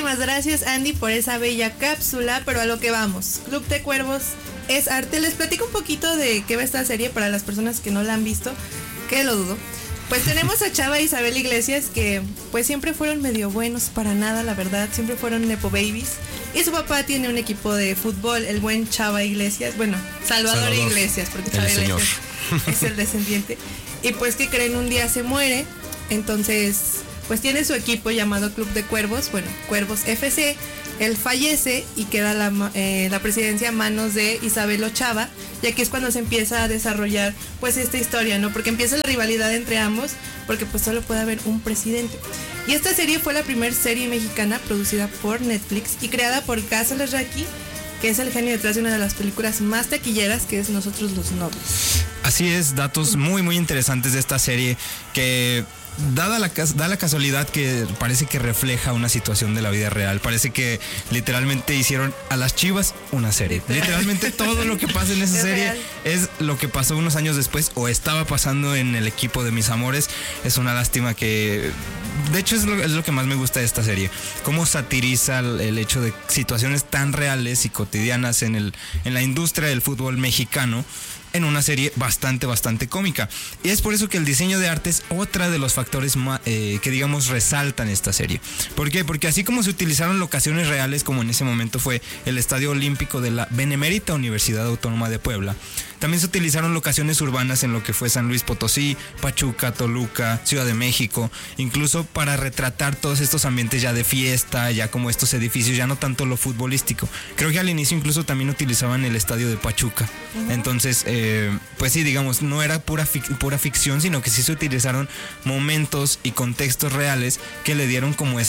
Muchísimas gracias, Andy, por esa bella cápsula, pero a lo que vamos. Club de Cuervos es arte. Les platico un poquito de qué va esta serie para las personas que no la han visto, que lo dudo. Pues tenemos a Chava e Isabel Iglesias, que pues siempre fueron medio buenos para nada, la verdad, siempre fueron nepo babies. Y su papá tiene un equipo de fútbol, el buen Chava Iglesias, bueno, Salvador. Iglesias, porque Chava Iglesias es el descendiente. Y pues que creen, un día se muere, entonces pues tiene su equipo llamado Club de Cuervos, bueno, Cuervos FC. Él fallece y queda la presidencia a manos de Isabel o Chava, y aquí es cuando se empieza a desarrollar pues esta historia, ¿no? Porque empieza la rivalidad entre ambos, porque pues solo puede haber un presidente. Y esta serie fue la primera serie mexicana producida por Netflix y creada por Gaz Alarraqui, que es el genio detrás de una de las películas más taquilleras, que es Nosotros los Nobles. Así es, datos muy muy interesantes de esta serie que da la casualidad que parece que refleja una situación de la vida real. Parece que literalmente hicieron a las Chivas una serie. Literalmente todo lo que pasa en esa serie es lo que pasó unos años después o estaba pasando en el equipo de Mis Amores. Es una lástima que... De hecho es lo que más me gusta de esta serie. Cómo satiriza el hecho de situaciones tan reales y cotidianas en la industria del fútbol mexicano, en una serie bastante cómica. Y es por eso que el diseño de arte es otra de los factores que digamos resaltan esta serie. ¿Por qué? Porque así como se utilizaron locaciones reales, como en ese momento fue el Estadio Olímpico de la Benemérita Universidad Autónoma de Puebla, también se utilizaron locaciones urbanas en lo que fue San Luis Potosí, Pachuca, Toluca, Ciudad de México, incluso para retratar todos estos ambientes ya de fiesta, ya como estos edificios, ya no tanto lo futbolístico. Creo que al inicio incluso también utilizaban el estadio de Pachuca. Entonces, pues sí, digamos, no era pura ficción, sino que sí se utilizaron momentos y contextos reales que le dieron como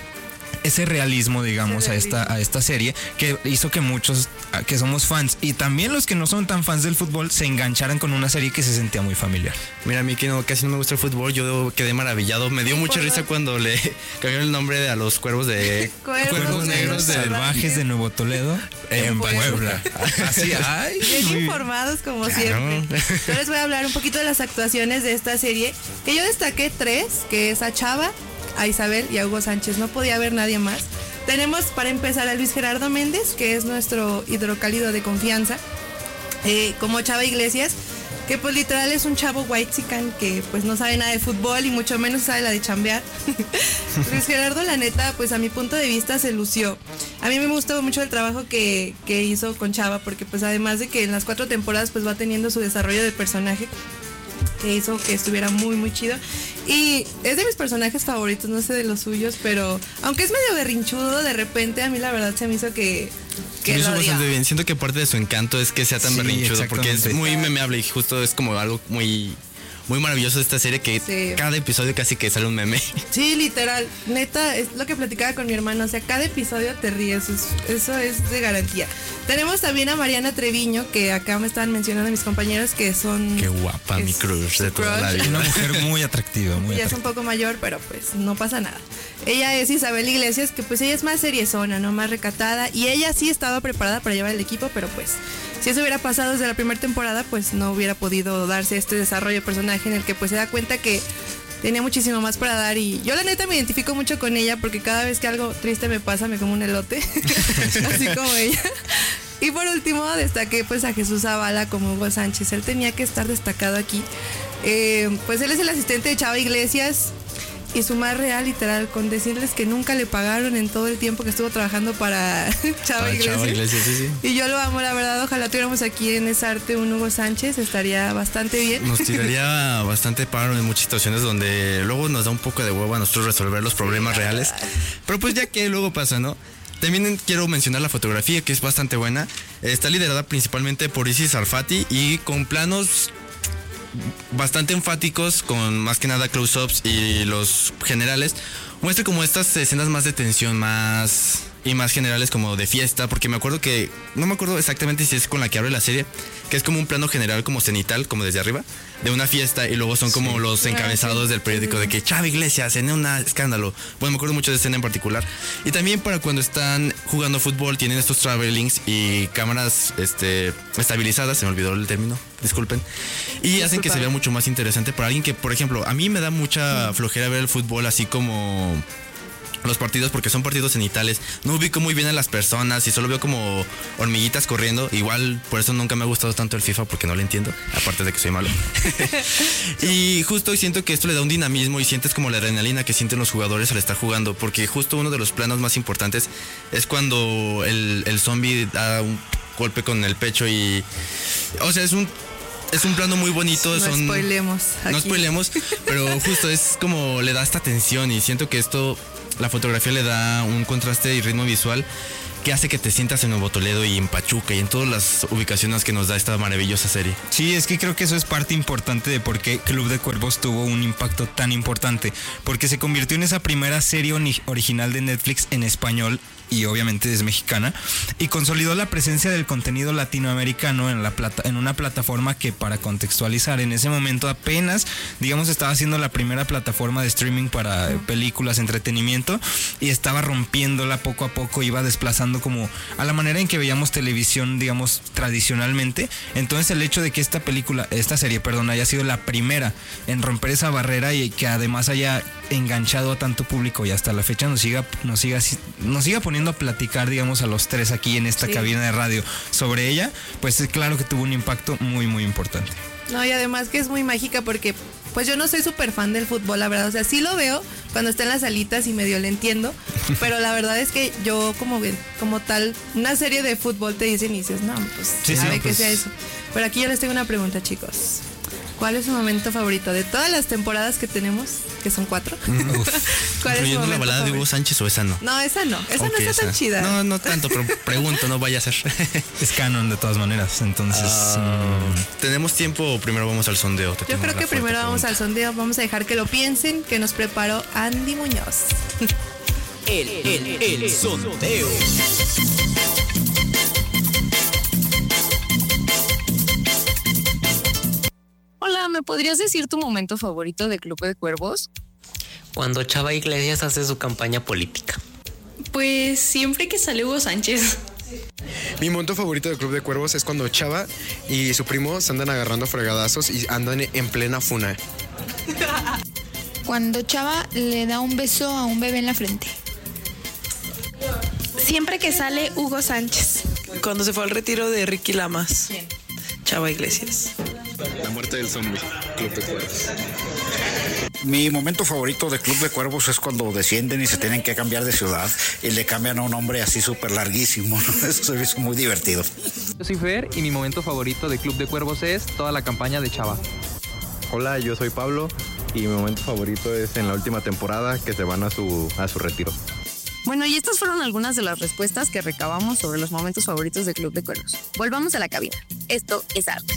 ese realismo, digamos, a esta serie, que hizo que muchos que somos fans y también los que no son tan fans del fútbol se engancharan con una serie que se sentía muy familiar. Mira, a mí que casi no me gusta el fútbol, yo quedé maravillado. Me dio mucha risa cuando le cambiaron el nombre a los cuervos de Cuervos Negros Salvajes de Nuevo Toledo en Puebla. Así, ay, bien informados como siempre. Yo les voy a hablar un poquito de las actuaciones de esta serie, que yo destaqué 3, que es a Chava, a Isabel y a Hugo Sánchez. No podía haber nadie más. Tenemos para empezar a Luis Gerardo Méndez, que es nuestro hidrocálido de confianza, como Chava Iglesias, que pues literal es un chavo whitezican que pues no sabe nada de fútbol y mucho menos sabe la de chambear. Luis Gerardo, la neta, pues a mi punto de vista se lució. A mí me gustó mucho el trabajo que hizo con Chava, porque pues además de que en las 4 temporadas pues va teniendo su desarrollo de personaje, que hizo que estuviera muy chido. Y es de mis personajes favoritos, no sé de los suyos, pero aunque es medio berrinchudo, de repente a mí la verdad se me hizo que me hizo bastante bien. Siento que parte de su encanto es que sea tan berrinchudo, porque es muy memeable y justo es como algo muy maravilloso de esta serie, que cada episodio casi que sale un meme. Sí, literal, neta, es lo que platicaba con mi hermano, o sea, cada episodio te ríes, eso es de garantía. Tenemos también a Mariana Treviño, que acá me estaban mencionando mis compañeros, que son... Qué guapa, mi crush de toda la vida. Una mujer muy atractiva, ya es un poco mayor, pero pues no pasa nada. Ella es Isabel Iglesias, que pues ella es más seriezona, ¿no? Más recatada, y ella sí estaba preparada para llevar el equipo, pero pues si eso hubiera pasado desde la primera temporada, pues no hubiera podido darse este desarrollo de personaje en el que pues se da cuenta que tenía muchísimo más para dar. Y yo la neta me identifico mucho con ella, porque cada vez que algo triste me pasa me como un elote, así como ella. Y por último destaqué pues a Jesús Zavala como Hugo Sánchez. Él tenía que estar destacado aquí. Pues él es el asistente de Chava Iglesias, y su más real, literal, con decirles que nunca le pagaron en todo el tiempo que estuvo trabajando para Chava Iglesias. Sí. Y yo lo amo, la verdad. Ojalá tuviéramos aquí en esa arte un Hugo Sánchez, estaría bastante bien. Nos tiraría bastante paro en muchas situaciones donde luego nos da un poco de huevo a nosotros resolver los problemas reales. Pero pues ya que luego pasa, ¿no? También quiero mencionar la fotografía, que es bastante buena. Está liderada principalmente por Isis Arfati y con planos bastante enfáticos, con más que nada close-ups y los generales. Muestra como estas escenas más de tensión, más generales, como de fiesta, porque me acuerdo que, no me acuerdo exactamente si es con la que abre la serie, que es como un plano general como cenital, como desde arriba, de una fiesta, y luego son como los encabezados del periódico de que Chava Iglesias en un escándalo. Bueno, me acuerdo mucho de esa escena en particular. Y también para cuando están jugando fútbol tienen estos travelings y cámaras estabilizadas, se me olvidó el término, disculpen, y hacen que se vea mucho más interesante para alguien que, por ejemplo, a mí me da mucha flojera ver el fútbol así como los partidos porque son partidos cenitales. No ubico muy bien a las personas y solo veo como hormiguitas corriendo. Igual por eso nunca me ha gustado tanto el FIFA porque no lo entiendo, aparte de que soy malo. Y justo siento que esto le da un dinamismo y sientes como la adrenalina que sienten los jugadores al estar jugando, porque justo uno de los planos más importantes es cuando el zombie da un golpe con el pecho y... O sea, es un plano muy bonito. No spoilemos. No spoilemos, pero justo es como le da esta tensión y siento que la fotografía le da un contraste y ritmo visual que hace que te sientas en Nuevo Toledo y en Pachuca y en todas las ubicaciones que nos da esta maravillosa serie. Sí, es que creo que eso es parte importante de por qué Club de Cuervos tuvo un impacto tan importante, porque se convirtió en esa primera serie original de Netflix en español y obviamente es mexicana, y consolidó la presencia del contenido latinoamericano en una plataforma que, para contextualizar, en ese momento apenas, digamos, estaba siendo la primera plataforma de streaming para películas, entretenimiento, y estaba rompiéndola poco a poco, iba desplazando como a la manera en que veíamos televisión, digamos, tradicionalmente. Entonces el hecho de que esta serie, haya sido la primera en romper esa barrera y que además haya enganchado a tanto público y hasta la fecha nos siga poniendo a platicar, digamos, a los tres aquí en esta cabina de radio sobre ella, pues es claro que tuvo un impacto muy, muy importante. No, y además que es muy mágica porque pues yo no soy súper fan del fútbol, la verdad. O sea, sí lo veo cuando está en las salitas y medio le entiendo, pero la verdad es que yo como tal, una serie de fútbol te dicen y dices, no, pues sabe que sea eso. Pero aquí yo les tengo una pregunta, chicos. ¿Cuál es su momento favorito de todas las temporadas que tenemos? Que son 4. ¿Cuál es su momento la balada de Hugo Sánchez o esa no? No, esa no. Esa no está tan chida. No tanto, pero pregunto, no vaya a ser. Es canon de todas maneras, entonces... ¿Tenemos tiempo o primero vamos al sondeo? Yo creo que primero vamos al sondeo. Vamos a dejar que lo piensen, que nos preparó Andy Muñoz. El sondeo. Hola, ¿me podrías decir tu momento favorito de Club de Cuervos? Cuando Chava Iglesias hace su campaña política. Pues siempre que sale Hugo Sánchez. Mi momento favorito de Club de Cuervos es cuando Chava y su primo se andan agarrando fregadazos y andan en plena funa. Cuando Chava le da un beso a un bebé en la frente. Siempre que sale Hugo Sánchez. Cuando se fue al retiro de Ricky Lamas. Chava Iglesias. La muerte del zombie, Club de Cuervos. Mi momento favorito de Club de Cuervos es cuando descienden y se tienen que cambiar de ciudad y le cambian a un hombre así súper larguísimo, ¿no? Eso es muy divertido. Yo soy Fer y mi momento favorito de Club de Cuervos es toda la campaña de Chava. Hola, yo soy Pablo y mi momento favorito es en la última temporada que se van a su retiro. Bueno, y estas fueron algunas de las respuestas que recabamos sobre los momentos favoritos de Club de Cuervos. Volvamos a la cabina. Esto es arte.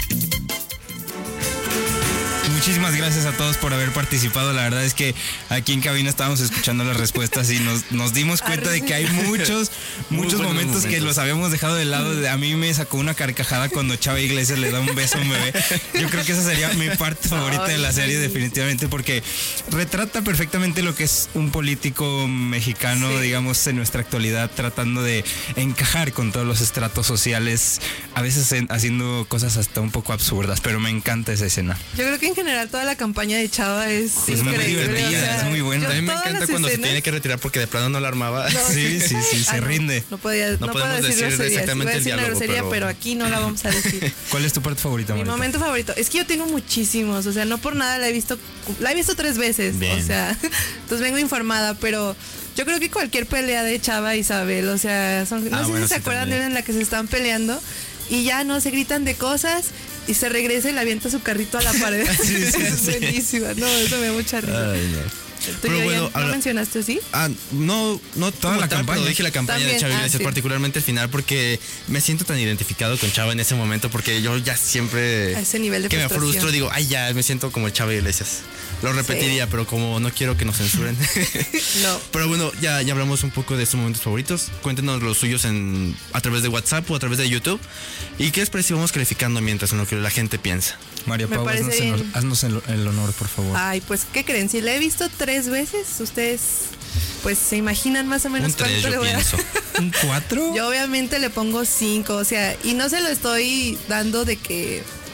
Muchísimas gracias a todos por haber participado. La verdad es que aquí en cabina estábamos escuchando las respuestas y nos dimos cuenta de que hay muchos momentos que los habíamos dejado de lado. A mí me sacó una carcajada cuando Chava Iglesias le da un beso a un bebé. Yo creo que esa sería mi parte favorita de la serie, definitivamente, porque retrata perfectamente lo que es un político mexicano, digamos, en nuestra actualidad, tratando de encajar con todos los estratos sociales, a veces haciendo cosas hasta un poco absurdas, pero me encanta esa escena. Yo creo que en general toda la campaña de Chava es muy divertida, o sea, es muy buena. A mí me encanta cuando se tiene que retirar porque de plano no la armaba. No, sí, se rinde. No podemos decir exactamente el diálogo, pero aquí no la vamos a decir. ¿Cuál es tu parte favorita, Mi momento favorito es que yo tengo muchísimos, o sea, no por nada la he visto 3 veces. Bien. O sea, entonces vengo informada, pero yo creo que cualquier pelea de Chava e Isabel, o sea, no sé si se acuerdan de una en la que se están peleando y ya no se gritan de cosas y se regresa y le avienta su carrito a la pared. Es buenísima. No, eso me da mucha risa. Ay, no. Pero bueno, ¿no mencionaste así? No toda la campaña. Dije la campaña también, de Chava Iglesias, sí. Particularmente al final, porque me siento tan identificado con Chava en ese momento, porque yo ya siempre a ese nivel de que me frustro, digo, ay, ya me siento como el Chava Iglesias. Lo repetiría, pero como no quiero que nos censuren. No. Pero bueno, ya hablamos un poco de estos momentos favoritos. Cuéntenos los suyos a través de WhatsApp o a través de YouTube. ¿Y qué les parece si vamos calificando mientras en lo que la gente piensa? María Pau, haznos el honor, por favor. Ay, pues, ¿qué creen? Si la he visto 3 veces, ustedes pues se imaginan más o menos un 3, cuánto le voy a dar. ¿Un 4? Yo obviamente le pongo 5, o sea, y no se lo estoy dando de que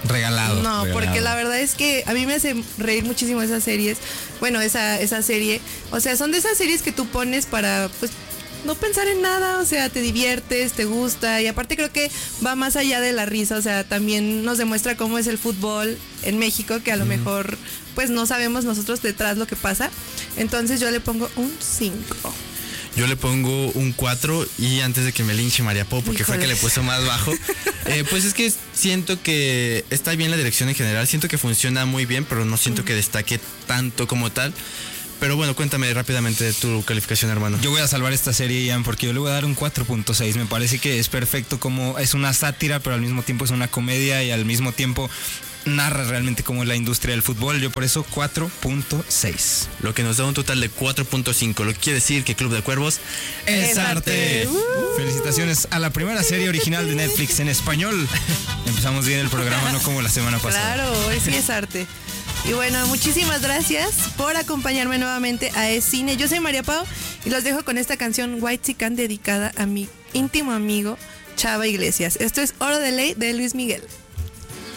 Regalado. No, porque la verdad es que a mí me hace reír muchísimo esas series. Bueno, esa serie. O sea, son de esas series que tú pones para, pues, no pensar en nada. O sea, te diviertes, te gusta. Y aparte creo que va más allá de la risa. O sea, también nos demuestra cómo es el fútbol en México, que a lo mejor, pues, no sabemos nosotros detrás lo que pasa. Entonces yo le pongo un 5. Yo le pongo un 4 y antes de que me linche María Pau, porque fue que le puso más bajo, pues es que siento que está bien la dirección en general, siento que funciona muy bien, pero no siento que destaque tanto como tal. Pero bueno, cuéntame rápidamente tu calificación, hermano. Yo voy a salvar esta serie, Ian, porque yo le voy a dar un 4.6. Me parece que es perfecto, como es una sátira, pero al mismo tiempo es una comedia y al mismo tiempo narra realmente cómo es la industria del fútbol. Yo por eso 4.6. Lo que nos da un total de 4.5. Lo que quiere decir que Club de Cuervos es arte. Felicitaciones a la primera serie original de Netflix en español. Empezamos bien el programa, no como la semana pasada. Claro, hoy sí es arte. Y bueno, muchísimas gracias por acompañarme nuevamente a Es Cine. Yo soy María Pau y los dejo con esta canción White Chican dedicada a mi íntimo amigo Chava Iglesias. Esto es Oro de Ley de Luis Miguel.